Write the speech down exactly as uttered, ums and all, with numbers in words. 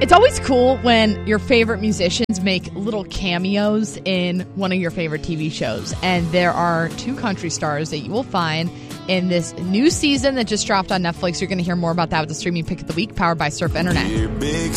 It's always cool when your favorite musicians make little cameos in one of your favorite T V shows. And there are two country stars that you will find in this new season that just dropped on Netflix. You're going to hear more about that with the streaming pick of the week, powered by Surf Internet.